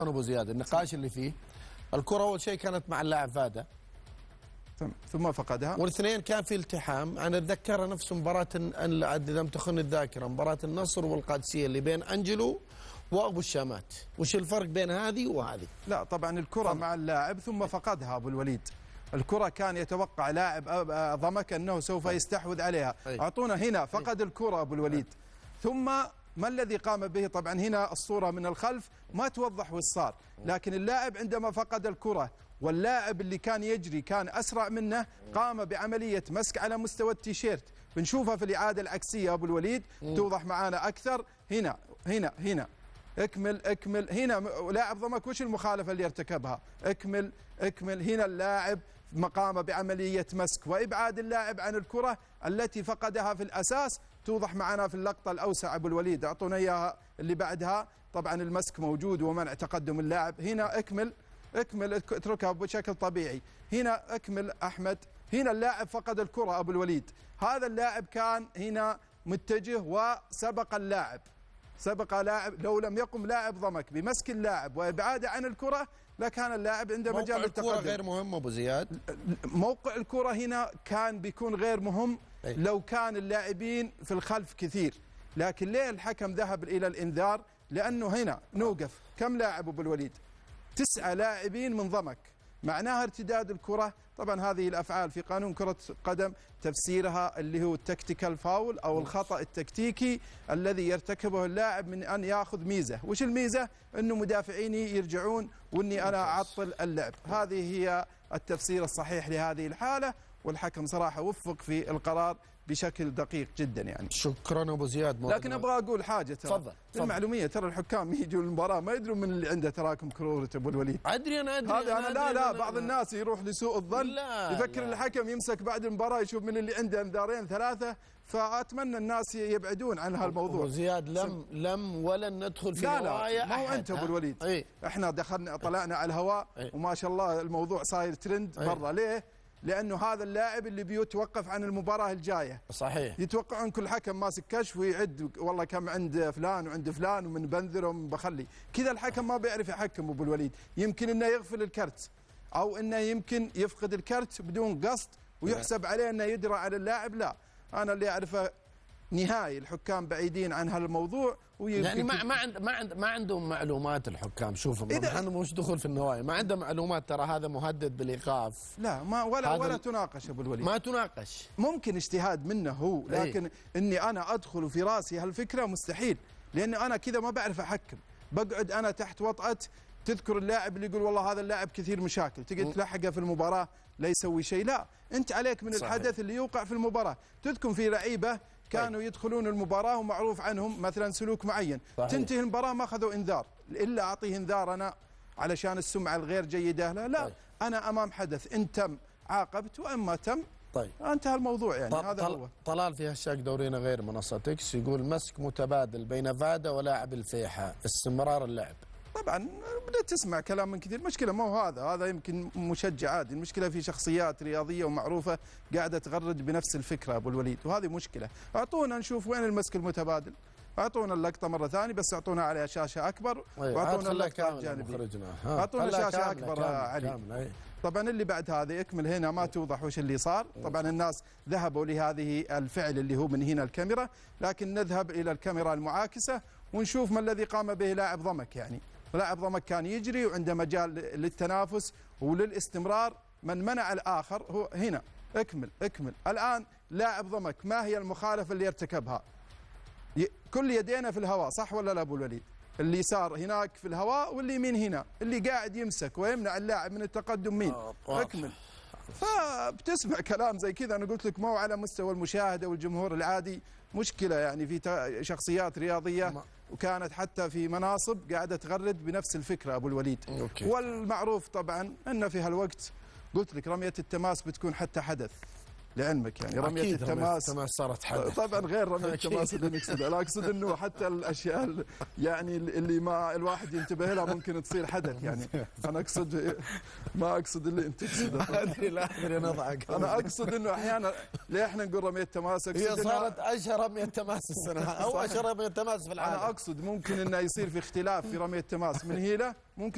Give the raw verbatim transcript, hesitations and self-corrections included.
ابو زياد النقاش اللي فيه الكره اول شيء كانت مع اللاعب فادا ثم فقدها، والاثنين كان في التحام. انا اتذكرها نفس مباراه ان اذا لم تخن الذاكره مباراه النصر والقادسيه اللي بين انجلو وابو الشامات. وش الفرق بين هذه وهذه؟ لا طبعا الكره طبعا مع اللاعب ثم فقدها ابو الوليد. الكره كان يتوقع لاعب ضمك انه سوف يستحوذ عليها، اعطونا هنا فقد الكره ابو الوليد. ثم ما الذي قام به؟ طبعا هنا الصوره من الخلف ما توضح وش صار، لكن اللاعب عندما فقد الكره واللاعب اللي كان يجري كان أسرع منه قام بعملية مسك على مستوى التيشيرت. بنشوفها في الإعادة العكسية أبو الوليد توضح معانا أكثر. هنا هنا هنا اكمل اكمل هنا لاعب ضمك وش المخالفة اللي ارتكبها؟ اكمل اكمل هنا اللاعب قام بعملية مسك وإبعاد اللاعب عن الكرة التي فقدها في الأساس. توضح معنا في اللقطة الأوسع أبو الوليد، أعطونا إياها اللي بعدها. طبعا المسك موجود ومنع تقدم اللاعب. هنا اكمل اكمل اتركها بشكل طبيعي. هنا اكمل احمد. هنا اللاعب فقد الكره ابو الوليد. هذا اللاعب كان هنا متجه وسبق اللاعب، سبق لاعب. لو لم يقم لاعب ضمك بمسك اللاعب وابعاده عن الكره لكان اللاعب عنده مجال للتقدم. موقع الكره غير مهم ابو زياد. موقع الكره هنا كان بيكون غير مهم لو كان اللاعبين في الخلف كثير، لكن ليه الحكم ذهب الى الانذار؟ لانه هنا نوقف كم لاعب ابو الوليد؟ تسعة لاعبين من ضمك، معناها ارتداد الكرة. طبعا هذه الأفعال في قانون كرة القدم تفسيرها اللي هو التكتيكال فاول أو الخطأ التكتيكي الذي يرتكبه اللاعب من أن يأخذ ميزة. وش الميزة؟ أنه مدافعيني يرجعون وأني أنا أعطل اللعب. هذه هي التفسير الصحيح لهذه الحالة، والحكم صراحة وفق في القرار بشكل دقيق جدا يعني. شكرا ابو زياد. لكن ابغى اقول حاجه ترى تفضل المعلوميه، ترى الحكام يجوا المباراه ما يدرون من اللي عنده تراكم كروره ابو الوليد. ادري انا ادري هذا انا أنا لا أدري لا أنا بعض أنا الناس يروح لسوء الظن، لا يفكر لا. الحكم يمسك بعد المباراه يشوف من اللي عنده انذارين ثلاثه. فاتمنى الناس يبعدون عن هالموضوع. ابو زياد لم لم ولن ندخل في لا نوايا. لا ما هو انت ابو الوليد. ايه؟ احنا دخلنا طلعنا على الهواء ايه؟ وما شاء الله الموضوع صاير ترند ايه؟ برا. ليه؟ لأنه هذا اللاعب اللي بيتوقف عن المباراة الجاية. صحيح. يتوقعون كل حكم ماسك كشف ويعد والله كم عند فلان وعند فلان ومن بنذر ومن بخلي كذا. الحكم ما بيعرف يحكم أبو الوليد. يمكن إنه يغفل الكرت أو إنه يمكن يفقد الكرت بدون قصد ويحسب عليه إنه يدرى على اللاعب. لا، أنا اللي أعرفه نهائي الحكام بعيدين عن هالموضوع. يعني ما ما عند ما عند ما عندهم معلومات الحكام. شوف احنا مش دخول في النوايا، ما عندهم معلومات. ترى هذا مهدد بالايقاف. لا ما ولا ولا تناقش ابو الوليد. ما تناقش. ممكن اجتهاد منه هو، لكن ايه؟ اني انا ادخل في راسي هالفكره مستحيل، لاني انا كذا ما بعرف احكم. بقعد انا تحت وطأة تذكر اللاعب اللي يقول والله هذا اللاعب كثير مشاكل، تقعد تلحقه في المباراه لا يسوي شيء. لا، انت عليك من صحيح. الحدث اللي يوقع في المباراه. تذكر في لعيبه كانوا طيب. يدخلون المباراة ومعروف عنهم مثلا سلوك معين، صحيح. تنتهي المباراة ما أخذوا إنذار، إلا أعطيه إنذار أنا علشان السمعة الغير جيدة. لا لا طيب. أنا أمام حدث إن تم عاقبت وإما تم طيب انتهى الموضوع يعني. طل هذا طل هو. طلال في هاشتاج دورينا غير منصة اكس يقول مسك متبادل بين فادا ولاعب الفيحاء، استمرار اللعب. طبعا بدأت تسمع كلام من كثير. المشكلة ما هو هذا، هذا يمكن مشجع عادي. المشكلة في شخصيات رياضية ومعروفة قاعدة تغرد بنفس الفكرة أبو الوليد، وهذه مشكلة. أعطونا نشوف وين المسك المتبادل. أعطونا اللقطة مرة ثانية بس أعطونا عليها شاشة أكبر. وأعطونا اللقطة الجانبية. أعطونا شاشة أكبر كامل علي. كامل. طبعا اللي بعد هذا يكمل هنا ما توضح وش اللي صار. طبعا الناس ذهبوا لهذه الفعل اللي هو من هنا الكاميرا، لكن نذهب إلى الكاميرا المعاكسة ونشوف ما الذي قام به لاعب ضمك. يعني لاعب ضمك كان يجري وعنده مجال للتنافس وللاستمرار. من منع الآخر هو هنا. اكمل اكمل. الآن لاعب ضمك ما هي المخالفة اللي ارتكبها؟ كل يدينا في الهواء صح ولا لا أبو الوليد؟ اللي صار هناك في الهواء واللي يمين هنا، اللي قاعد يمسك ويمنع اللاعب من التقدم مين؟ اكمل. فبتسمع كلام زي كذا. أنا قلت لك مو على مستوى المشاهدة والجمهور العادي. مشكلة يعني في شخصيات رياضية وكانت حتى في مناصب قاعدة تغرد بنفس الفكرة أبو الوليد. أوكي. والمعروف طبعا أن في هالوقت قلت لك رمية التماس بتكون حتى حدث لعلمك. يعني رمية أكيد التماس رمية صارت حدث. طبعا غير رمية التماس اللي نقصدها، لا أقصد أنه حتى الأشياء يعني اللي ما الواحد ينتبه لها ممكن تصير حدث. يعني أنا أقصد ما أقصد اللي أنت تقصده. أدري لا أدري نضحك. أنا أقصد أنه أحيانا ليه إحنا نقول رمية تماس؟ هي صارت أشهر رمية تماس السنة أو أشهر رمية تماس في العالم. أنا أقصد ممكن أنه يصير في اختلاف في رمية تماس من هيلة ممكن